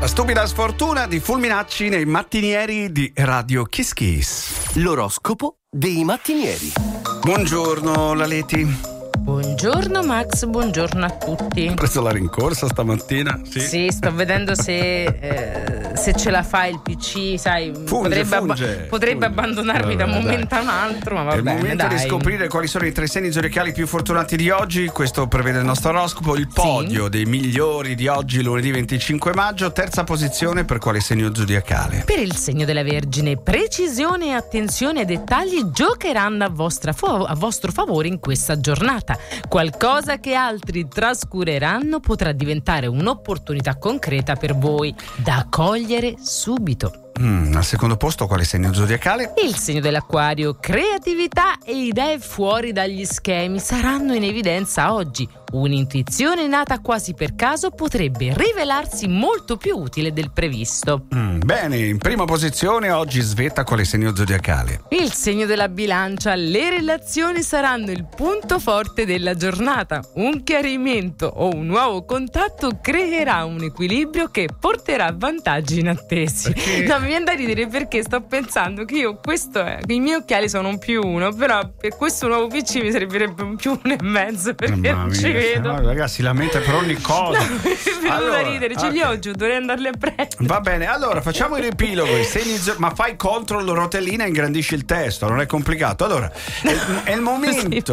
La stupida sfortuna di Fulminacci nei mattinieri di Radio Kiss Kiss. L'oroscopo dei mattinieri. Buongiorno Laleti. Buongiorno Max, buongiorno a tutti. Hai preso la rincorsa stamattina? Sì, sto vedendo se ce la fa il PC, sai, potrebbe abbandonarmi da un momento a un altro, ma va bene, È il momento di scoprire quali sono i 3 segni zodiacali più fortunati di oggi. Questo prevede il nostro oroscopo, il podio dei migliori di oggi, lunedì 25 maggio. Terza posizione per quale segno zodiacale? Per il segno della Vergine, precisione e attenzione ai dettagli giocheranno a vostro favore in questa giornata. Qualcosa che altri trascureranno potrà diventare un'opportunità concreta per voi da cogliere subito. Al secondo posto quale segno zodiacale? Il segno dell'Acquario, creatività e idee fuori dagli schemi saranno in evidenza oggi. Un'intuizione nata quasi per caso potrebbe rivelarsi molto più utile del previsto. Bene, in prima posizione oggi svetta quale segno zodiacale? Il segno della Bilancia, le relazioni saranno il punto forte della giornata. Un chiarimento o un nuovo contatto creerà un equilibrio che porterà vantaggi inattesi. No, mi viene da ridere perché sto pensando che i miei occhiali sono un +1, però per questo nuovo PC mi servirebbe un +1,5 perché non ci vedo. No, ragazzi, si lamenta per ogni cosa. No, mi è venuto da ridere, ce li ho giù, dovrei andarli a prendere. Va bene, allora facciamo il riepilogo. Ma fai control rotellina e ingrandisci il testo, non è complicato. Allora, è il momento.